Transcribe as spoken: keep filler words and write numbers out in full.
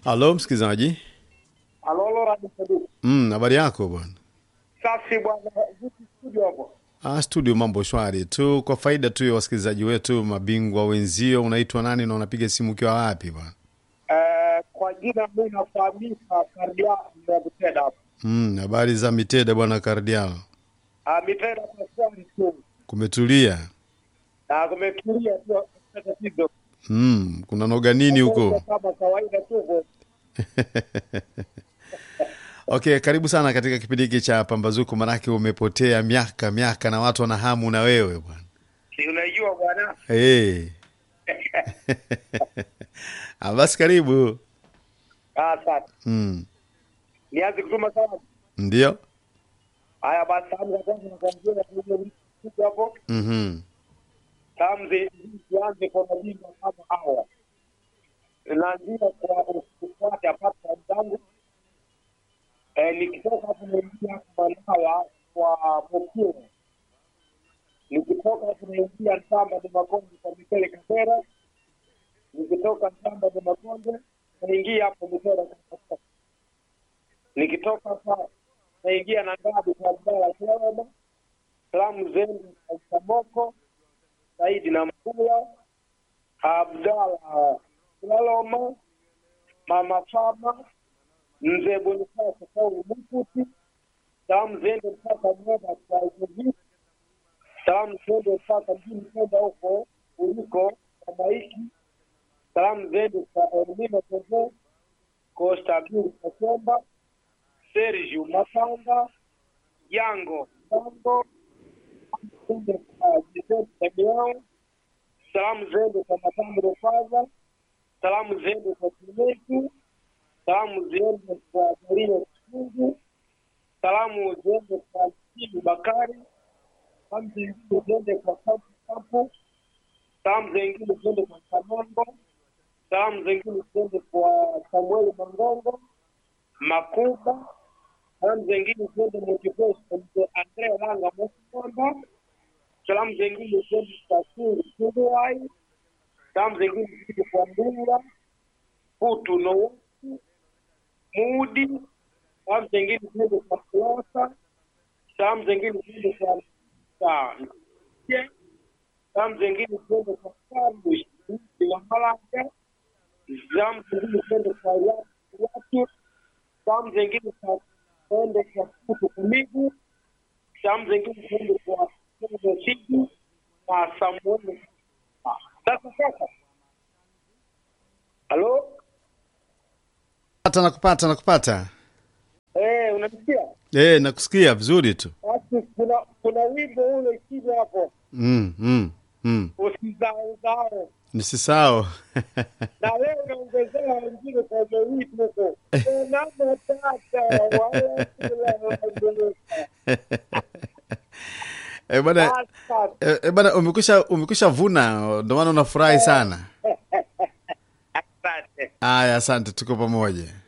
Halo msikilizaji. Halo Radio Sadu. Mm, habari yako bwana? Safi bwana, vipi studio hapo? Ah, studio mambo shwari tu. Kwa faida tu ya wasikilizaji wetu mabingwa wenzio, unaitwa nani na unapiga simu ukiwa wapi bwana? Eh, kwa jina mimi nafahamika Kardia ya Miteda hapo. Mm, habari za Miteda bwana Kardial? Ah, Miteda kwa swali tu. Kumetulia? Na kumetulia tu tatizo. Mm, kuna noga nini huko? Kama kawaida tu. Okay, karibu sana katika kipindi hiki cha Pambazuko, manake umepotea miaka miaka na watu wana hamu na wewe bwana. Si unajua bwana? Eh. Ah, basi karibu. Ah, sawa. Mm. Nianze kutuma sana. Ndio. Haya basi kwanza kwanza nakwambia hiyo kitu hapo. Mhm. Tamze tuanze kwa majina kama hawa. Naanzia kwa ufuate hapa zangu. Eh, nikitoka hapo naingia Manawa kwa Mokiro. Nikitoka hapo naingia Nsamba de Makonde kwa Mikele Kasera. Nikitoka Nsamba de Makonde naingia hapo Mikele Kasera. Nikitoka hapa naingia na Ngabi kwa Abdalla Kilaba. Salamu zenu kwa Samoko, Saidi na Mpula, Abdalla Kilaloma, Mama Fama, Mzee Bonifasi kwa Mkuti. Salamu zende mpaka mweba kwa Uzi. Salamu zende mpaka mjini kwenda huko uliko kwa Maiki. Salamu zende kwa Elimina Teze, Costa Bili Kasomba, Sergio Masanga, Yango Sango, zende kwa Jiseti Damiao. Salamu zende kwa Matamu Refaza. Salamu zende kwa Kimetu. Salamu ziende kwa Maria Kisungu. Salamu ziende kwa Kibu Bakari. Salamu zingine ziende kwa Kampu Kampu. Salamu zingine ziende kwa Kamongo. Salamu zingine ziende kwa Samuel Mangongo Makuba. Salamu zingine ziende Mwekiposi kwa Mzee Andrea Langa Mwekiponda. Salamu zingine ziende kwa Suru Suruai. Salamu zingine ziende kwa Mbula Putu Nowosi Mudi. Salamu zingine ziende kwa Klosa. Salamu zingine ziende kwa Saa. Salamu zingine ziende kwa Sambu na Malaka. Salamu zingine ziende kwa Yatu. Salamu zingine ziende kwa Putu Kumigu. Salamu zingine ziende kwa Kumigu Siku na Samuel. Sasa sasa. Halo? Pata nakupata nakupata. Eh, unanisikia? Eh, nakusikia vizuri tu. Basi kuna kuna wimbo ule kija hapo. Mm, mm, mm. Usizao zao. Nisisahau. Na leo naongezea wengine kwa jamii huko. Na matata wala kila. Eh bwana, eh eh, bwana umekwisha umekwisha vuna ndio maana unafurahi sana. Asante. Aya, asante tuko pamoja.